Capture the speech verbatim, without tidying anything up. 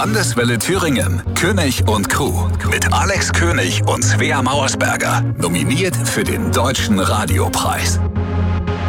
Landeswelle Thüringen. König und Crew. Mit Alex König und Svea Mauersberger. Nominiert für den Deutschen Radiopreis.